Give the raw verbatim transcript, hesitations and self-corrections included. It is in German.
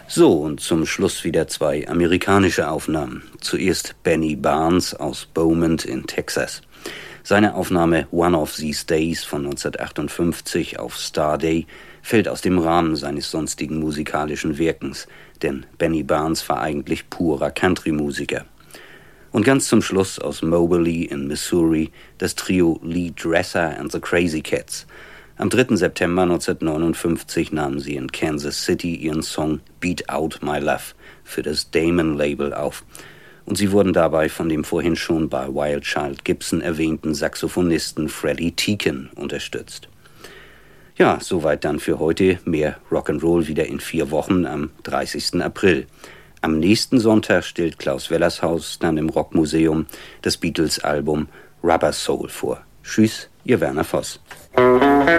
So, und zum Schluss wieder zwei amerikanische Aufnahmen. Zuerst Benny Barnes aus Beaumont in Texas. Seine Aufnahme One of These Days von neunzehnhundertachtundfünfzig auf Starday fällt aus dem Rahmen seines sonstigen musikalischen Wirkens, denn Benny Barnes war eigentlich purer Country-Musiker. Und ganz zum Schluss aus Moberly in Missouri das Trio Lee Dresser and the Crazy Cats. Am dritten September neunzehnhundertneunundfünfzig nahmen sie in Kansas City ihren Song Beat Out My Love für das Damon-Label auf. Und sie wurden dabei von dem vorhin schon bei Wild Child Gibson erwähnten Saxophonisten Freddie Teakin unterstützt. Ja, soweit dann für heute. Mehr Rock'n'Roll wieder in vier Wochen am dreißigsten April. Am nächsten Sonntag stellt Klaus Wellershaus dann im Rockmuseum das Beatles-Album Rubber Soul vor. Tschüss, Ihr Werner Voss.